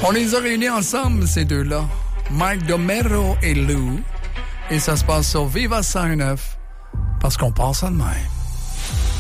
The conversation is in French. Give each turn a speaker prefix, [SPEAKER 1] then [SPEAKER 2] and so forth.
[SPEAKER 1] On les a réunis ensemble, ces deux-là. Mike Domero et Lou. Et ça se passe sur Viva 109. Parce qu'on pense ça de même.